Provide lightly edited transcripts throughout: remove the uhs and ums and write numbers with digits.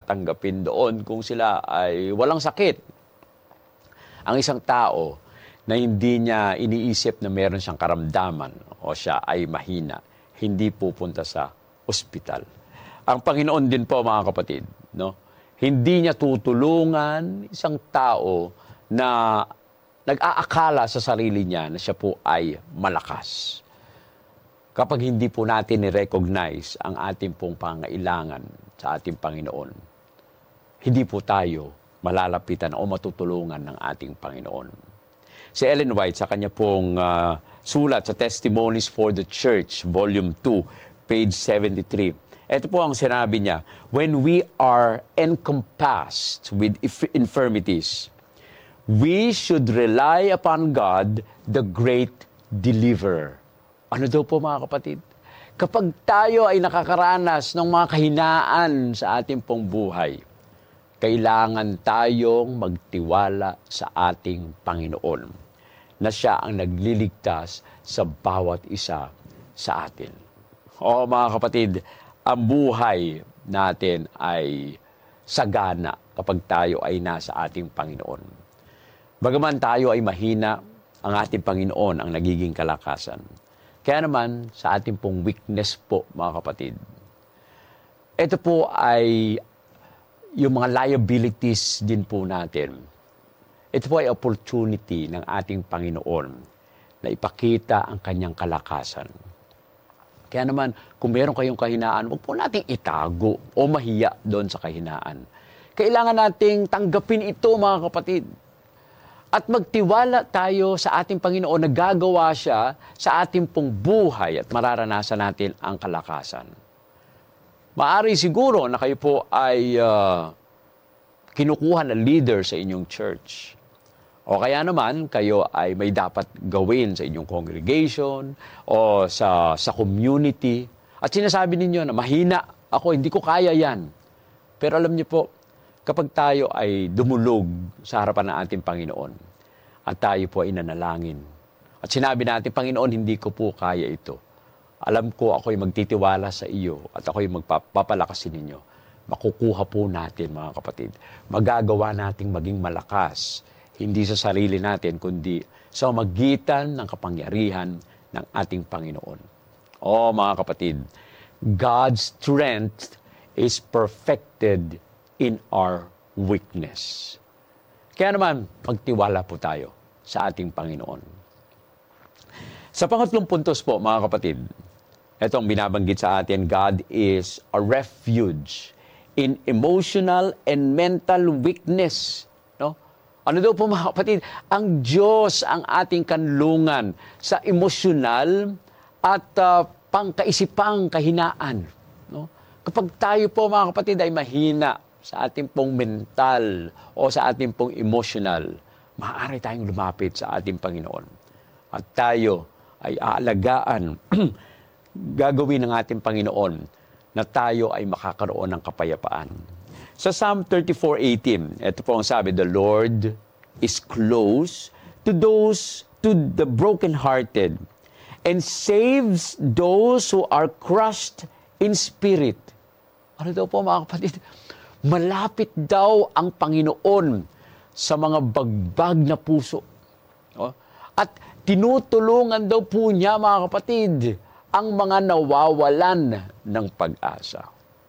tatanggapin doon kung sila ay walang sakit. Ang isang tao na hindi niya iniisip na meron siyang karamdaman o siya ay mahina, hindi pupunta sa ospital. Ang Panginoon din po, mga kapatid, no? Hindi niya tutulungan isang tao na nag-aakala sa sarili niya na siya po ay malakas. Kapag hindi po natin i-recognize ang ating pong pangailangan sa ating Panginoon, hindi po tayo malalapitan o matutulungan ng ating Panginoon. Si Ellen White, sa kanya pong sulat sa Testimonies for the Church, Volume 2, page 73, ito po ang sinabi niya, when we are encompassed with infirmities, we should rely upon God, the great deliverer. Ano daw po, mga kapatid? Kapag tayo ay nakakaranas ng mga kahinaan sa ating pong buhay, kailangan tayong magtiwala sa ating Panginoon na siya ang nagliligtas sa bawat isa sa atin. O mga kapatid, ang buhay natin ay sagana kapag tayo ay nasa ating Panginoon. Bagaman tayo ay mahina, ang ating Panginoon ang nagiging kalakasan. Kaya naman, sa ating pong weakness po, mga kapatid, ito po ay yung mga liabilities din po natin. Ito po ay opportunity ng ating Panginoon na ipakita ang kanyang kalakasan. Kaya naman, kung meron kayong kahinaan, huwag po nating itago o mahiya doon sa kahinaan. Kailangan nating tanggapin ito, mga kapatid. At magtiwala tayo sa ating Panginoon na gagawa siya sa ating pong buhay at mararanasan natin ang kalakasan. Maari siguro na kayo po ay kinukuha na leader sa inyong church. O kaya naman, kayo ay may dapat gawin sa inyong congregation o sa community. At sinasabi ninyo na mahina ako, hindi ko kaya yan. Pero alam niyo po, kapag tayo ay dumulog sa harapan ng ating Panginoon at tayo po ay nanalangin at sinabi natin, Panginoon, hindi ko po kaya ito. Alam ko ako'y magtitiwala sa iyo at ako'y magpapalakasin ninyo. Makukuha po natin, mga kapatid. Magagawa nating maging malakas. Hindi sa sarili natin, kundi sa magitan ng kapangyarihan ng ating Panginoon. O mga kapatid, God's strength is perfected in our weakness. Kaya naman, magtiwala po tayo sa ating Panginoon. Sa pangatlong puntos po, mga kapatid, itong binabanggit sa atin, God is a refuge in emotional and mental weakness. No? Ano daw po, mga kapatid? Ang Diyos ang ating kanlungan sa emosyonal at pangkaisipang kahinaan. No? Kapag tayo po, mga kapatid, ay mahina sa ating pong mental o sa ating pong emotional, maaari tayong lumapit sa ating Panginoon. At tayo ay aalagaan, gagawin ng ating Panginoon na tayo ay makakaroon ng kapayapaan. Sa Psalm 34:18, ito po ang sabi, the Lord is close to the brokenhearted and saves those who are crushed in spirit. Ano daw po, mga kapatid? Malapit daw ang Panginoon sa mga bagbag na puso. At tinutulungan daw po niya, mga kapatid, ang mga nawawalan ng pag-asa.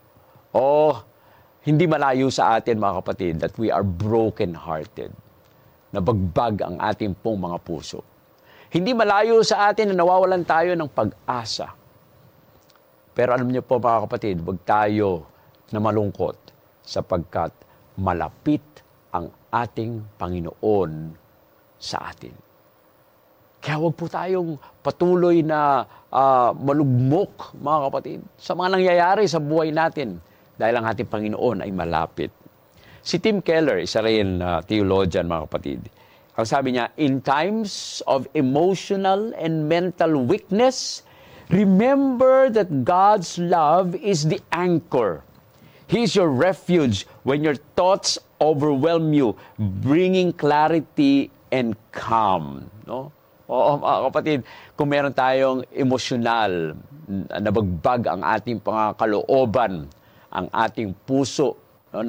Hindi malayo sa atin, mga kapatid, that we are broken-hearted. Nabagbag ang ating pong mga puso. Hindi malayo sa atin na nawawalan tayo ng pag-asa. Pero alam niyo po, mga kapatid, huwag tayo na malungkot sapagkat malapit ang ating Panginoon sa atin. Kaya huwag po tayong patuloy na malugmok, mga kapatid, sa mga nangyayari sa buhay natin dahil ang ating Panginoon ay malapit. Si Tim Keller, isa rin theologian, mga kapatid, ang sabi niya, in times of emotional and mental weakness, remember that God's love is the anchor. He is your refuge when your thoughts overwhelm you, bringing clarity and calm. No? Oo, mga kapatid, kung meron tayong emosyonal, nabagbag ang ating kalooban, ang ating puso,